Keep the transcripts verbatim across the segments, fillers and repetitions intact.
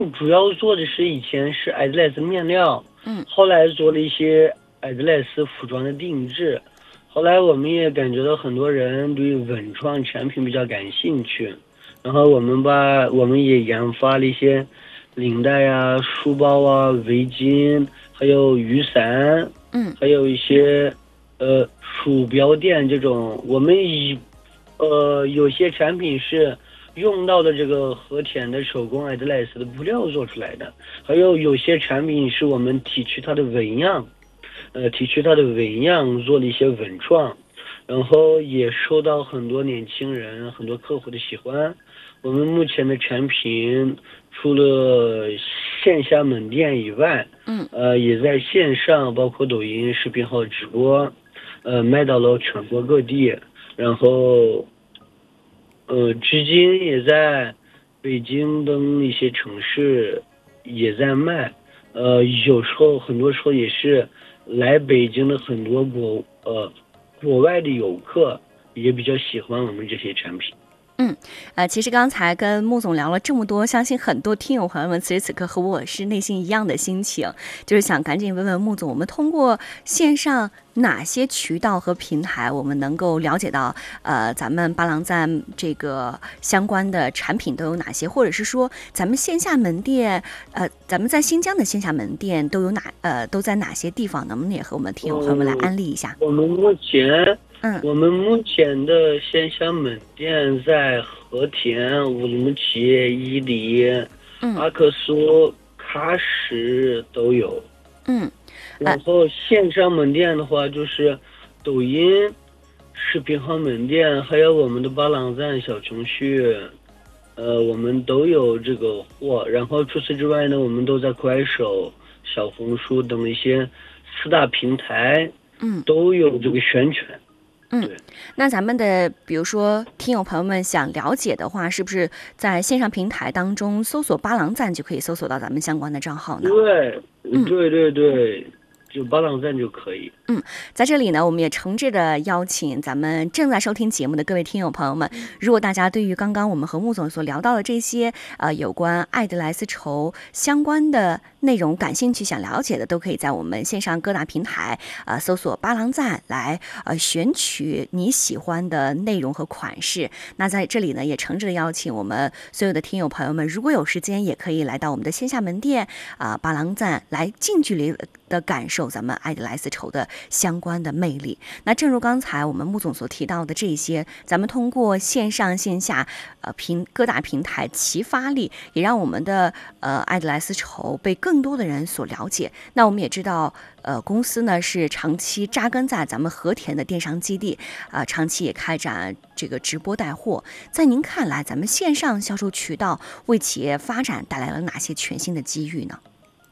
主要做的是以前是艾德莱斯面料， 嗯， 后来做了一些艾德莱斯服装的定制，后来我们也感觉到很多人对文创产品比较感兴趣，然后我们把我们也研发了一些领带啊、书包啊、围巾，还有雨伞， 嗯， 还有一些呃鼠标垫这种，我们以呃有些产品是用到的这个和田的手工艾德莱斯的布料做出来的，还有有些产品是我们提取它的纹样，呃提取它的纹样做了一些文创，然后也受到很多年轻人、很多客户的喜欢。我们目前的产品除了线下门店以外， 嗯， 呃，也在线上，包括抖音视频号直播，呃，卖到了全国各地。然后，呃，至今也在北京等一些城市也在卖。呃，有时候很多时候也是来北京的很多国呃国外的游客也比较喜欢我们这些产品。 嗯，呃，其实刚才跟穆总聊了这么多，相信很多听友朋友们此时此刻和我是内心一样的心情，就是想赶紧问问穆总，我们通过线上哪些渠道和平台，我们能够了解到，呃，咱们巴郎赞这个相关的产品都有哪些，或者是说咱们线下门店，呃，咱们在新疆的线下门店都有哪，呃，都在哪些地方？能不能也和我们听友朋友们来安利一下？ 我们目前。 嗯， 我们目前的线下门店在和田、乌鲁木齐、伊犁、 嗯、 阿克苏、喀什都有。 嗯， 然后线上门店的话，就是抖音视频号门店，还有我们的巴郎赞小程序，呃，我们都有这个货。然后除此之外呢，我们都在快手、小红书等一些四大平台， 嗯， 都有这个宣传。 嗯，那咱们的比如说听友朋友们想了解的话，是不是在线上平台当中搜索巴郎赞就可以搜索到咱们相关的账号呢？ 对，对对对，就巴郎赞就可以。 嗯，在这里呢，我们也诚挚的邀请咱们正在收听节目的各位听友朋友们，如果大家对于刚刚我们和穆总所聊到的这些呃有关艾德莱斯绸相关的内容感兴趣、想了解的，都可以在我们线上各大平台呃搜索巴郎赞来呃选取你喜欢的内容和款式。那在这里呢，也诚挚的邀请我们所有的听友朋友们，如果有时间，也可以来到我们的线下门店啊、呃、巴郎赞来近距离的感受咱们艾德莱斯绸的相关的魅力。那正如刚才我们穆总所提到的这些，咱们通过线上线下呃平各大平台齐发力，也让我们的呃艾德莱斯绸被更多的人所了解。那我们也知道呃公司呢是长期扎根在咱们和田的电商基地啊、呃，长期也开展这个直播带货。在您看来，咱们线上销售渠道为企业发展带来了哪些全新的机遇呢？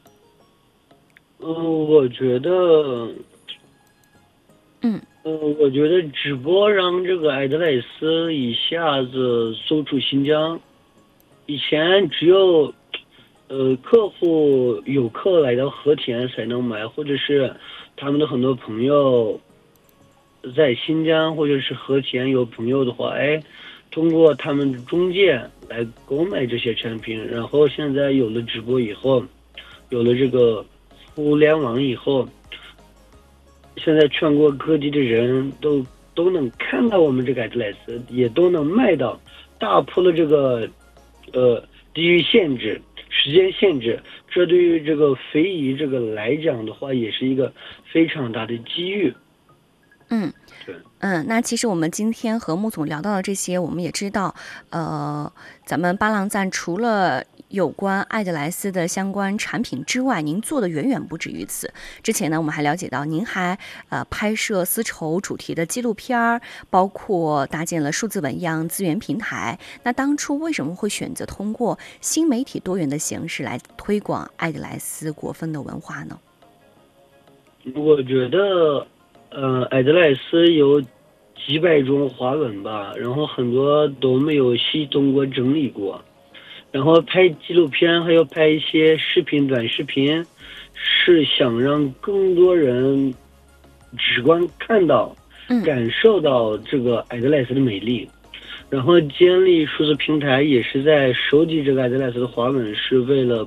嗯，我觉得， 嗯， 嗯，我觉得直播让这个艾德莱斯一下子走出新疆。以前只有，呃，客户游客来到和田才能买，或者是他们的很多朋友在新疆或者是和田有朋友的话，哎，通过他们的中介来购买这些产品。然后现在有了直播以后，有了这个互联网以后，现在全国各地的人都都能看到我们这个艾德莱斯，也都能卖到，打破了这个呃地域限制、时间限制。这对于这个非遗这个来讲的话，也是一个非常大的机遇。 嗯，嗯，那其实我们今天和穆总聊到的这些，我们也知道，呃，咱们巴郎赞除了有关艾德莱斯的相关产品之外，您做的远远不止于此。之前呢，我们还了解到，您还呃拍摄丝绸主题的纪录片儿，包括搭建了数字纹样资源平台。那当初为什么会选择通过新媒体多元的形式来推广艾德莱斯国风的文化呢？ 我觉得。呃，艾德莱斯有几百种花纹吧，然后很多都没有系统过整理过，然后拍纪录片还有拍一些视频短视频，是想让更多人直观看到、感受到这个艾德莱斯的美丽。然后建立数字平台也是在收集这个艾德莱斯的花纹，是为了